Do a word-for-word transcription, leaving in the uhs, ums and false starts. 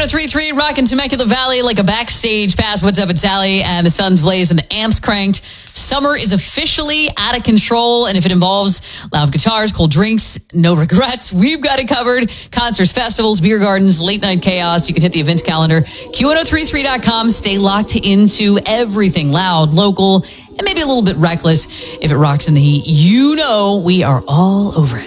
oh three point three rocking Temecula Valley like a backstage pass. What's up, it's Sally, and the sun's blaze and the amps cranked. Summer is officially out of control, and if it involves loud guitars, cold drinks, no regrets, we've got it covered. Concerts, festivals, beer gardens, late night chaos. You can hit the events calendar, Q one oh three three dot com. Stay locked into everything loud, local, and maybe a little bit reckless. If it rocks in the heat, you know we are all over it.